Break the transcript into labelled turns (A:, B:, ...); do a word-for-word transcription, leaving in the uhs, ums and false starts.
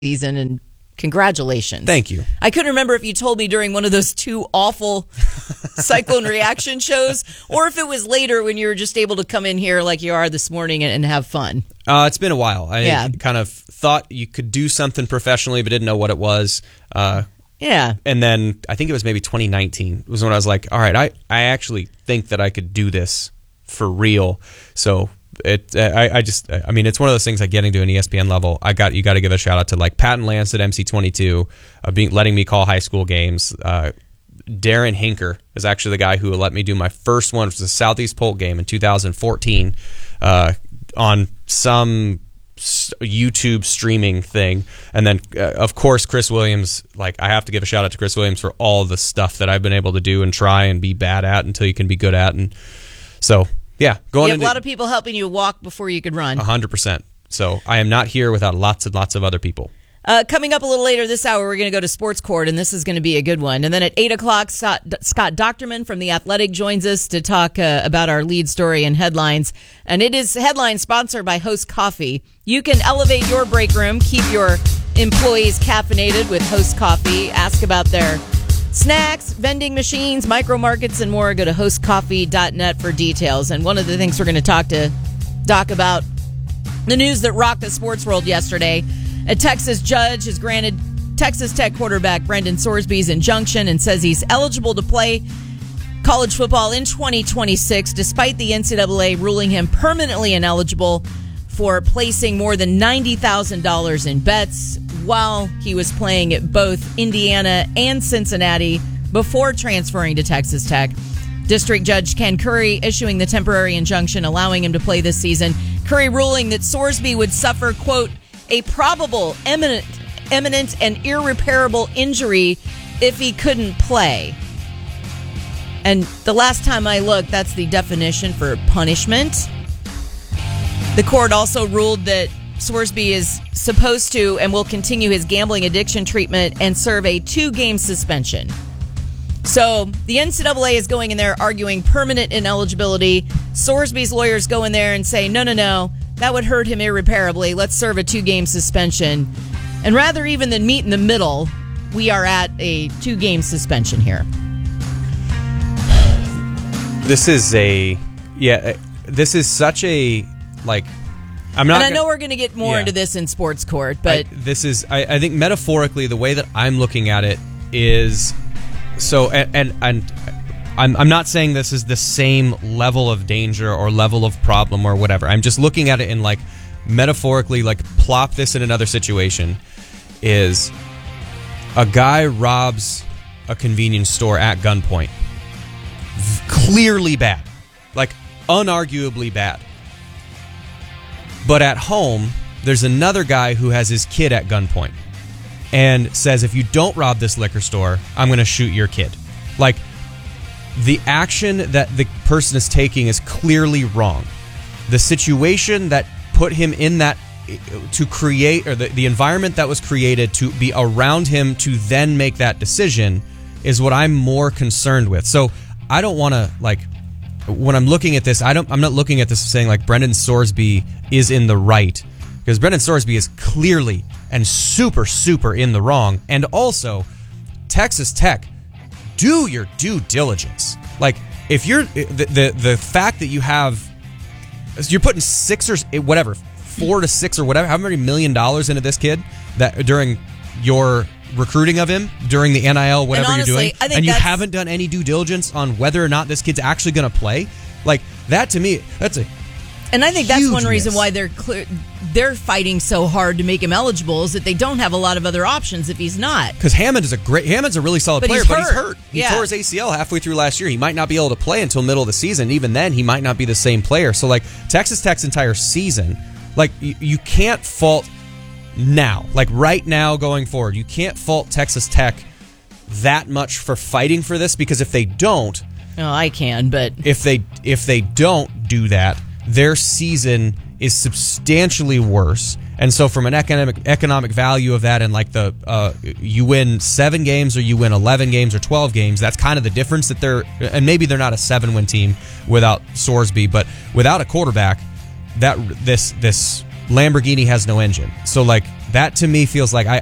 A: season, and congratulations.
B: Thank you.
A: I couldn't remember if you told me during one of those two awful Cyclone reaction shows, or if it was later when you were just able to come in here like you are this morning and, and have fun.
B: Uh, it's been a while. I
A: yeah.
B: kind of thought you could do something professionally, but didn't know what it was. Uh,
A: yeah.
B: And then I think it was maybe twenty nineteen was when I was like, all right, I, I actually think that I could do this for real. So it, I, I just, I mean, it's one of those things like getting to an E S P N level. I got, you got to give a shout out to like Patton Lance at M C twenty-two, uh, being, letting me call high school games. Uh, Darren Hinker is actually the guy who let me do my first one, which was a Southeast Polk game in two thousand fourteen, uh, on some YouTube streaming thing. And then, uh, of course, Chris Williams. Like, I have to give a shout out to Chris Williams for all the stuff that I've been able to do and try and be bad at until you can be good at. And so, yeah, going
A: you have
B: into
A: a lot of people helping you walk before you could run.
B: one hundred percent. So I am not here without lots and lots of other people.
A: Uh, coming up a little later this hour, we're going to go to Sports Court, and this is going to be a good one. And then at eight o'clock, Scott, Scott Docterman from The Athletic joins us to talk uh, about our lead story and headlines. And it is headline sponsored by Host Coffee. You can elevate your break room, keep your employees caffeinated with Host Coffee. Ask about their snacks, vending machines, micro markets, and more. Go to host coffee dot net for details. And one of the things we're going to talk to Doc about, the news that rocked the sports world yesterday. A Texas judge has granted Texas Tech quarterback Brendan Sorsby's injunction and says he's eligible to play college football in twenty twenty-six, despite the N C double A ruling him permanently ineligible for placing more than ninety thousand dollars in bets while he was playing at both Indiana and Cincinnati before transferring to Texas Tech. District Judge Ken Curry issuing the temporary injunction allowing him to play this season. Curry ruling that Sorsby would suffer, quote, a probable, imminent, imminent and irreparable injury if he couldn't play. And the last time I looked, that's the definition for punishment. The court also ruled that Sorsby is supposed to and will continue his gambling addiction treatment and serve a two-game suspension. So the N C double A is going in there arguing permanent ineligibility. Sorsby's lawyers go in there and say, no, no, no, that would hurt him irreparably. Let's serve a two-game suspension. And rather even than meet in the middle, we are at a two-game suspension here.
B: This is a, yeah, this is such a, like, I'm not.
A: And I
B: gonna,
A: know we're going to get more
B: yeah.
A: into this in Sports Court, but
B: I, this is, I, I think metaphorically, the way that I'm looking at it is, so, and, and, and I'm, I'm not saying this is the same level of danger or level of problem or whatever. I'm just looking at it in, like, metaphorically, like, plop this in another situation. Is a guy robs a convenience store at gunpoint. V- clearly bad. Like, unarguably bad. But at home, there's another guy who has his kid at gunpoint and says, if you don't rob this liquor store, I'm going to shoot your kid. Like, the action that the person is taking is clearly wrong. The situation that put him in that, to create, or the, the environment that was created to be around him to then make that decision is what I'm more concerned with. So I don't want to, like, when I'm looking at this, I don't, I'm not looking at this saying like Brendan Sorsby is in the right, because Brendan Sorsby is clearly and super, super in the wrong. And also, Texas Tech, do your due diligence. Like, if you're, the the, the fact that you have, you're putting six or whatever, four to six or whatever, how many million dollars into this kid that during your recruiting of him, during the N I L, whatever
A: honestly,
B: you're doing,
A: I think
B: and you
A: that's,
B: haven't done any due diligence on whether or not this kid's actually going to play, like, that to me, that's a
A: And I think that's one
B: huge
A: reason
B: miss.
A: why they're clear, they're fighting so hard to make him eligible, is that they don't have a lot of other options if he's not.
B: Because Hammond is a great, Hammond's a really solid
A: But
B: player,
A: he's
B: but he's
A: hurt.
B: hurt. He
A: Yeah.
B: tore his A C L halfway through last year. He might not be able to play until middle of the season. Even then, he might not be the same player. So, like, Texas Tech's entire season, like, you, you can't fault now, like right now going forward, you can't fault Texas Tech that much for fighting for this, because if they don't,
A: Oh, I can, but
B: if they if they don't do that, their season is substantially worse. And so from an economic economic value of that, and like the uh, you win seven games or you win eleven games or twelve games, that's kind of the difference that they're, and maybe they're not a seven win team without Sorsby, but without a quarterback, that this this Lamborghini has no engine. So like That to me feels like I,